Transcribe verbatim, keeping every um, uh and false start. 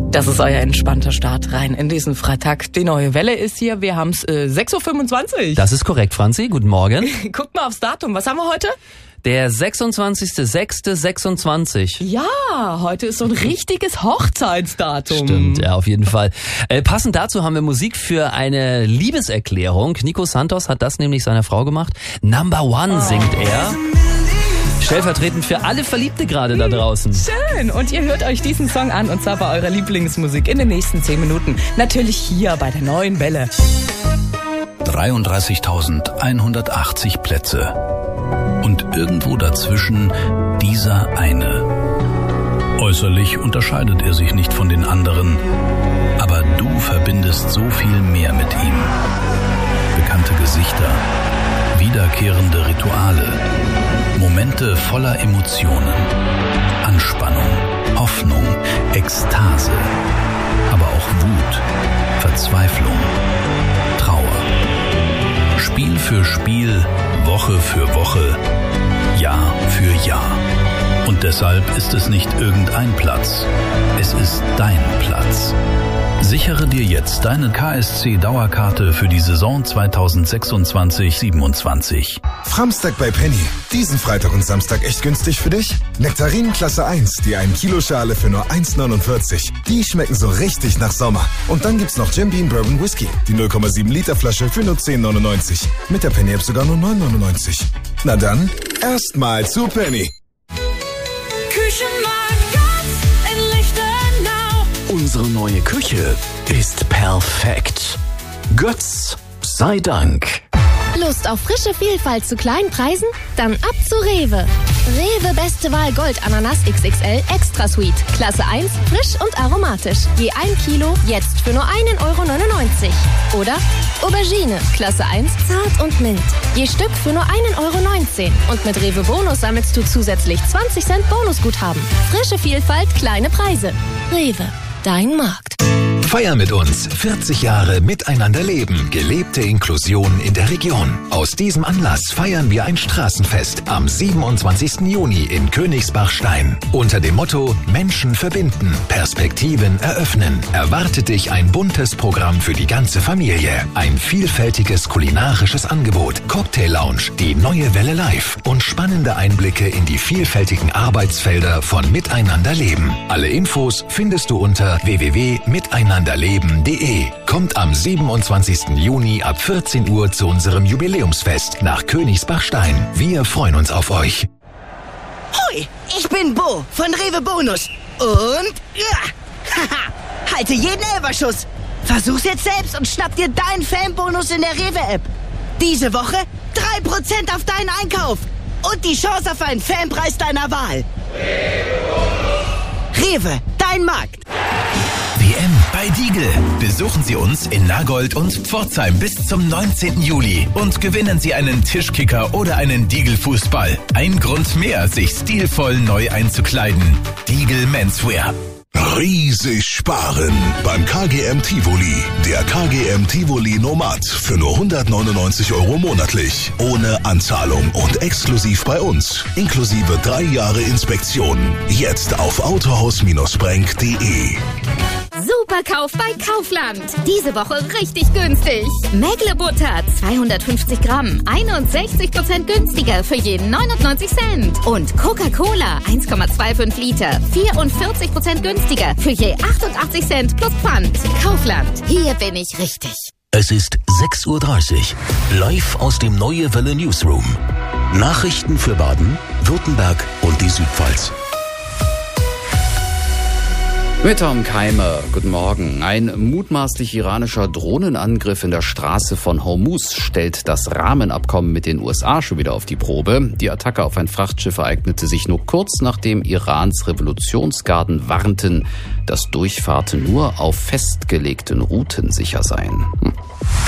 Das ist euer entspannter Start rein in diesen Freitag. Die neue Welle ist hier. Wir haben's äh, sechs Uhr fünfundzwanzig. Das ist korrekt, Franzi. Guten Morgen. Guckt mal aufs Datum. Was haben wir heute? Der sechsundzwanzigster sechster sechsundzwanzig. Ja, heute ist so ein richtiges Hochzeitsdatum. Stimmt, ja, auf jeden Fall. Äh, passend dazu haben wir Musik für eine Liebeserklärung. Nico Santos hat das nämlich seiner Frau gemacht. Number One oh. singt er. Stellvertretend für alle Verliebte gerade da draußen. Schön. Und ihr hört euch diesen Song an, und zwar bei eurer Lieblingsmusik in den nächsten zehn Minuten. Natürlich hier bei der neuen Welle. dreiunddreißigtausendeinhundertachtzig Plätze. Und irgendwo dazwischen dieser eine. Äußerlich unterscheidet er sich nicht von den anderen, aber du verbindest so viel mehr mit ihm. Bekannte Gesichter, wiederkehrende Rituale, Momente voller Emotionen, Anspannung, Hoffnung, Ekstase, aber auch Wut, Verzweiflung, Trauer. Spiel für Spiel, Woche für Woche, Jahr für Jahr. Und deshalb ist es nicht irgendein Platz, es ist dein Platz. Sichere dir jetzt deine K S C-Dauerkarte für die Saison zweitausendsechsundzwanzig siebenundzwanzig. Framstag bei Penny. Diesen Freitag und Samstag echt günstig für dich? Nektarinen Klasse eins, die ein Kilo Schale für nur eins neunundvierzig. Die schmecken so richtig nach Sommer. Und dann gibt's noch Jim Beam Bourbon Whisky. Die null Komma sieben Liter Flasche für nur zehn neunundneunzig. Mit der Penny App sogar nur neun neunundneunzig. Na dann, erstmal zu Penny. Küchenmarkt Götz in Lichtenau. Unsere neue Küche ist perfekt. Götz sei Dank. Lust auf frische Vielfalt zu kleinen Preisen? Dann ab zu Rewe. Rewe Beste Wahl Gold Ananas X X L Extra Sweet. Klasse eins, frisch und aromatisch. Je ein Kilo, jetzt für nur einen Euro neunundneunzig. Oder Aubergine, Klasse eins, zart und mild. Je Stück für nur einen Euro neunzehn. Und mit Rewe Bonus sammelst du zusätzlich zwanzig Cent Bonusguthaben. Frische Vielfalt, kleine Preise. Rewe, dein Markt. Feier mit uns vierzig Jahre miteinander leben. Gelebte Inklusion in der Region. Aus diesem Anlass feiern wir ein Straßenfest am siebenundzwanzigsten Juni in Königsbach-Stein. Unter dem Motto Menschen verbinden, Perspektiven eröffnen. Erwartet dich ein buntes Programm für die ganze Familie. Ein vielfältiges kulinarisches Angebot, Cocktail-Lounge, die neue Welle live und spannende Einblicke in die vielfältigen Arbeitsfelder von Miteinander leben. Alle Infos findest du unter w w w punkt miteinander leben punkt de. Kommt am siebenundzwanzigsten Juni ab vierzehn Uhr zu unserem Jubiläumsfest nach Königsbach-Stein. Wir freuen uns auf euch. Hoi, ich bin Bo von Rewe Bonus. Und ja, haha, halte jeden Elberschuss. Versuch's jetzt selbst und schnapp dir deinen Fanbonus in der Rewe-App. Diese Woche drei Prozent auf deinen Einkauf und die Chance auf einen Fanpreis deiner Wahl. Rewe, dein Markt. W M bei Diegel. Besuchen Sie uns in Nagold und Pforzheim bis zum neunzehnten Juli und gewinnen Sie einen Tischkicker oder einen Diegel-Fußball. Ein Grund mehr, sich stilvoll neu einzukleiden. Diegel Menswear. Riesig sparen beim K G M Tivoli. Der K G M Tivoli Nomad für nur hundertneunundneunzig Euro monatlich. Ohne Anzahlung und exklusiv bei uns. Inklusive drei Jahre Inspektion. Jetzt auf autohaus Brenk punkt de. Superkauf bei Kaufland. Diese Woche richtig günstig. Mägle-Butter zweihundertfünfzig Gramm, einundsechzig Prozent günstiger für jeden neunundneunzig Cent. Und Coca-Cola eins Komma fünfundzwanzig Liter, vierundvierzig Prozent günstiger für je achtundachtzig Cent plus Pfand. Kaufland, hier bin ich richtig. Es ist sechs Uhr dreißig. Live aus dem Neue Welle Newsroom. Nachrichten für Baden, Württemberg und die Südpfalz. Mit Tom Keimer, guten Morgen. Ein mutmaßlich iranischer Drohnenangriff in der Straße von Hormuz stellt das Rahmenabkommen mit den U S A schon wieder auf die Probe. Die Attacke auf ein Frachtschiff ereignete sich nur kurz nachdem Irans Revolutionsgarden warnten, dass Durchfahrten nur auf festgelegten Routen sicher seien. Hm.